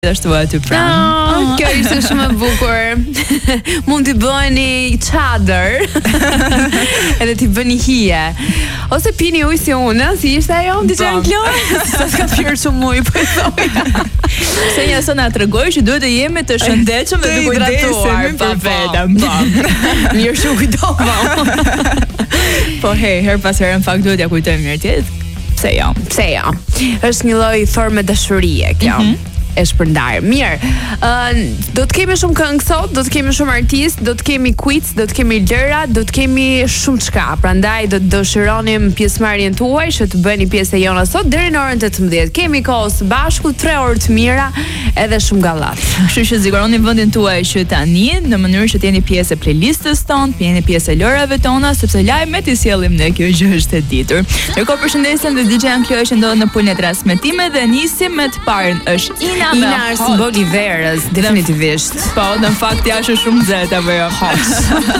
ashtu aty pranë. Kjo ishte shumë e bukur. Mund t'i bëni çadër. Edhe t'i bëni hije. Ose pini ujë si unë, si ishte ajo diçka Kloj. Sa ka pirë shumë ujë po i thoj. Se një sa na tregoi që duhet të jemi të shëndetshëm dhe të hidratuar për vetëm. Mirë shumë kujtova. Po her pas here në fakt duhet ja kujtojmë mirë tjetër. Pse jo? Është një lloj forme dashurie kjo. E shpërndar. Mirë. Do të kemi shumë këngë sot, do të kemi shumë artistë, do të kemi quiz, do të kemi lëra, do të kemi shumë çka. Prandaj do të dëshironim pjesëmarrjen tuaj që të bëni pjesë e jona sot deri në orën 18. Kemi kohë së bashku 3 orë të mira edhe shumë gallat. Kështu që zgjeroni vendin tuaj që tani në mënyrë që të jeni pjesë e playlistës tonë, të jeni pjesë e lërave tona, sepse lajmet i sjellim ne, kjo gjë është e ditur. Ndërkohë përshëndesim dhe DJ Kloj që ndodhet në pulën e transmetimit dhe nisim me të parën është Ina është simboli verës, definitivisht. Po, në fakt ja është shumë nxehtë apo jo?